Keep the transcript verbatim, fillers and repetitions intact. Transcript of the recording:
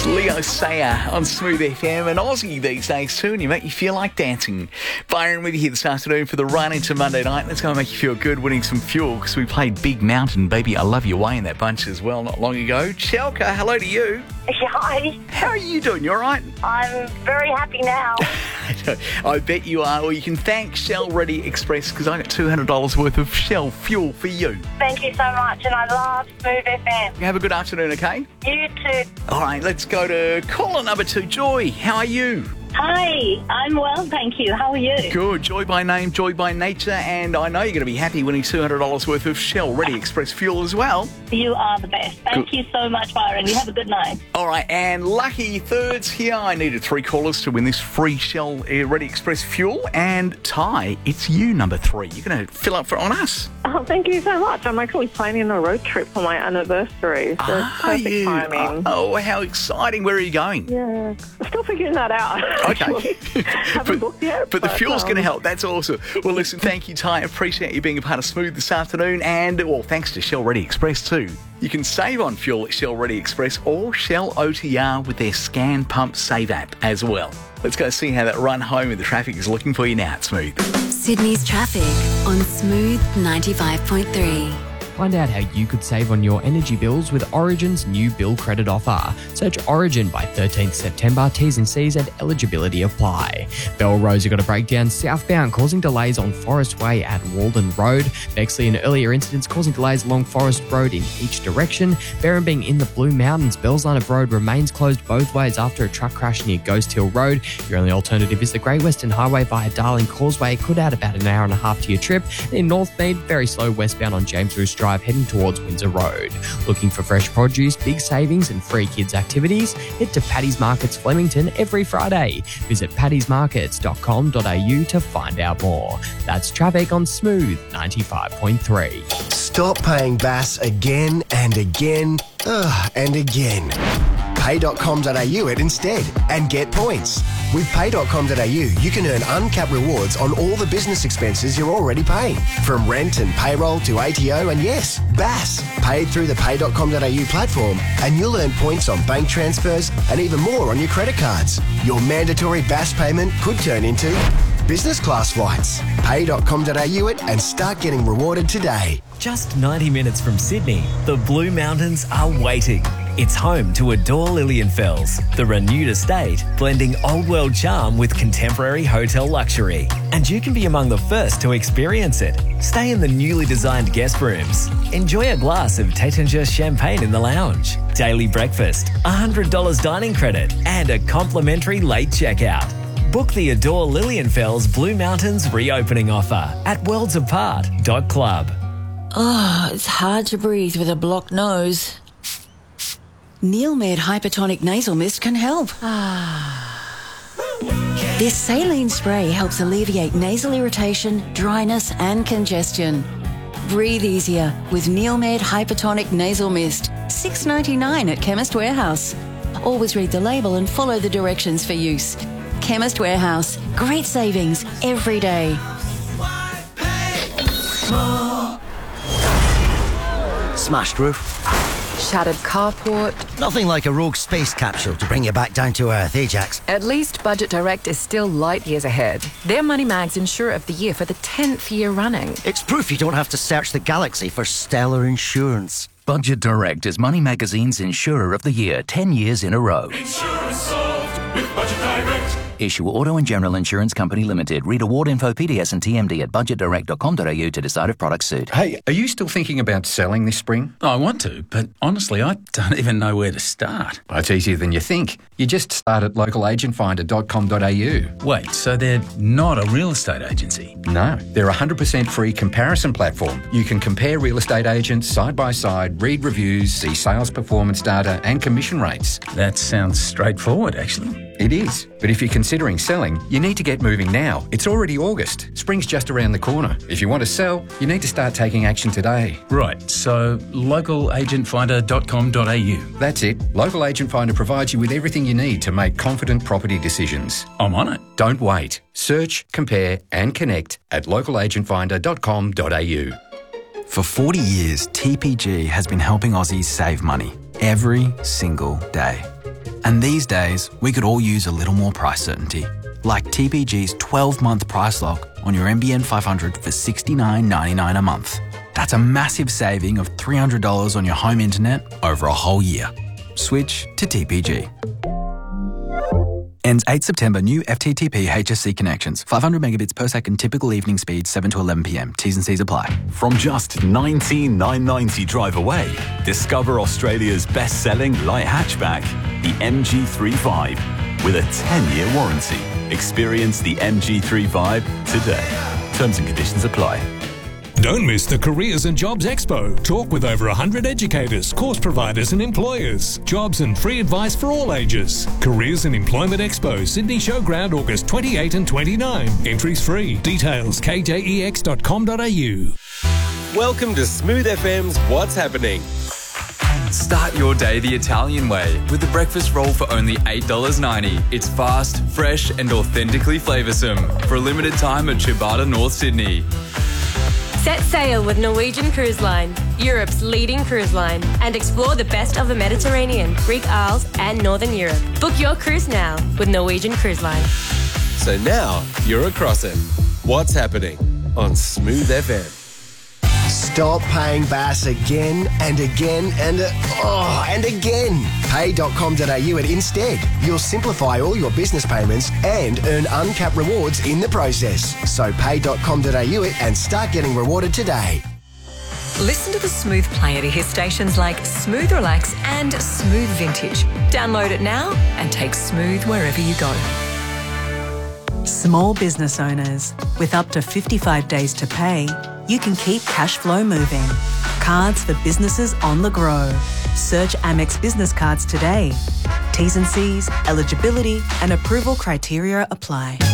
It's Leo Sayer on Smooth F M, and Aussie these days too, and you make you feel like dancing. Byron with you here this afternoon for the run into Monday night. Let's go and make you feel good, winning some fuel, because we played Big Mountain, Baby I Love You Way in that bunch as well not long ago. Chelka, hello to you. Hi. How are you doing? You all right? I'm very happy now. I bet you are. Well, you can thank Shell Ready Express, because I got two hundred dollars worth of Shell fuel for you. Thank you so much, and I love Smooth F M. Have a good afternoon, okay? You too. All right, let's go to caller number two. Joy, how are you? Hi, I'm well, thank you. How are you? Good. Joy by name, joy by nature, and I know you're going to be happy winning two hundred dollars worth of Shell Ready Express fuel as well. You are the best. Thank Good. you so much, Byron. You have a good night. All right, and lucky thirds here. I needed three callers to win this free Shell Ready Express fuel, and Ty, it's you, number three. You're going to fill up for on us. Oh, thank you so much. I'm actually planning a road trip for my anniversary, so it's Are perfect you? timing. Oh, how exciting. Where are you going? Yeah, I'm still figuring that out. Okay. Haven't but, booked yet. but the fuel's um, going to help. That's awesome. Well, listen, thank you, Ty. Appreciate you being a part of Smooth this afternoon. And, well, thanks to Shell Ready Express too. You can save on fuel at Shell Ready Express or Shell O T R with their Scan Pump Save app as well. Let's go see how that run home in the traffic is looking for you now at Smooth. Sydney's traffic on Smooth ninety-five point three. Find out how you could save on your energy bills with Origin's new bill credit offer. Search Origin by thirteenth September. T's and C's and eligibility apply. Belrose got a breakdown southbound, causing delays on Forest Way at Walden Road. Bexley and earlier incidents causing delays along Forest Road in each direction. Berrinbing in the Blue Mountains. Bell's Line of Road remains closed both ways after a truck crash near Ghost Hill Road. Your only alternative is the Great Western Highway via Darling Causeway. Could add about an hour and a half to your trip. In Northmead, very slow westbound on James Roos Drive heading towards Windsor Road. Looking for fresh produce, big savings and free kids activities? Head to Paddy's Markets Flemington every Friday. Visit paddys markets dot com dot a u to find out more. That's traffic on Smooth ninety-five point three. Stop paying B A S again and again ugh, and again. pay dot com dot a u it instead and get points. With pay dot com dot a u, you can earn uncapped rewards on all the business expenses you're already paying, from rent and payroll to A T O and, yes, B A S. Paid through the pay dot com dot a u platform, and you'll earn points on bank transfers and even more on your credit cards. Your mandatory B A S payment could turn into business class flights. pay dot com dot a u it and start getting rewarded today. Just ninety minutes from Sydney, the Blue Mountains are waiting. It's home to Adore Lilienfels, the renewed estate, blending old world charm with contemporary hotel luxury. And you can be among the first to experience it. Stay in the newly designed guest rooms. Enjoy a glass of Taittinger champagne in the lounge. Daily breakfast, one hundred dollars dining credit, and a complimentary late checkout. Book the Adore Lilienfels Blue Mountains reopening offer at worlds apart dot club. Oh, it's hard to breathe with a blocked nose. Neilmed Hypertonic Nasal Mist can help. This saline spray helps alleviate nasal irritation, dryness and congestion. Breathe easier with Neilmed Hypertonic Nasal Mist. six dollars ninety-nine at Chemist Warehouse. Always read the label and follow the directions for use. Chemist Warehouse. Great savings every day. Smashed roof. Shattered carport. Nothing like a rogue space capsule to bring you back down to earth, eh, Jax? At least Budget Direct is still light years ahead. They're Money Mag's Insurer of the Year for the tenth year running. It's proof you don't have to search the galaxy for stellar insurance. Budget Direct is Money Magazine's Insurer of the Year ten years in a row. Insurance solved with Budget Direct. Issue Auto and General Insurance Company Limited. Read award info, P D S and T M D at budget direct dot com dot a u to decide if products suit. Hey, are you still thinking about selling this spring? I want to, but honestly, I don't even know where to start. Well, it's easier than you think. You just start at local agent finder dot com dot a u. Wait, so they're not a real estate agency? No, they're a one hundred percent free comparison platform. You can compare real estate agents side by side, read reviews, see sales performance data and commission rates. That sounds straightforward, actually. It is. But if you're considering selling, you need to get moving now. It's already August. Spring's just around the corner. If you want to sell, you need to start taking action today. Right, so local agent finder dot com dot a u. That's it. Local Agent Finder provides you with everything you need to make confident property decisions. I'm on it. Don't wait. Search, compare and connect at local agent finder dot com dot a u. For forty years, T P G has been helping Aussies save money every single day. And these days, we could all use a little more price certainty. Like T P G's twelve-month price lock on your N B N five hundred for sixty-nine ninety-nine a month. That's a massive saving of three hundred dollars on your home internet over a whole year. Switch to T P G. Ends eighth September. New F T T P H S C connections. five hundred megabits per second typical evening speed, seven to eleven p m. T's and C's apply. From just nineteen thousand nine hundred ninety drive away, discover Australia's best-selling light hatchback, the M G thirty-five, with a ten-year warranty. Experience the M G thirty-five today. Terms and conditions apply. Don't miss the Careers and Jobs Expo. Talk with over one hundred educators, course providers and employers. Jobs and free advice for all ages. Careers and Employment Expo, Sydney Showground, August twenty-eighth and twenty-ninth. Entries free. Details k j e x dot com dot a u. Welcome to Smooth F M's What's Happening. Start your day the Italian way with a breakfast roll for only eight dollars ninety. It's fast, fresh and authentically flavoursome. For a limited time at Ciabatta, North Sydney. Set sail with Norwegian Cruise Line, Europe's leading cruise line, and explore the best of the Mediterranean, Greek Isles and Northern Europe. Book your cruise now with Norwegian Cruise Line. So now you're across it. What's Happening on Smooth F M. Stop paying Bass again and again and uh, oh, and again. pay dot com dot a u at Instead. You'll simplify all your business payments and earn uncapped rewards in the process. So pay dot com dot a u and start getting rewarded today. Listen to the Smooth Player to hear stations like Smooth Relax and Smooth Vintage. Download it now and take Smooth wherever you go. Small business owners, with up to fifty-five days to pay, you can keep cash flow moving. Cards for businesses on the grow. Search Amex Business Cards today. T's and C's, eligibility and approval criteria apply.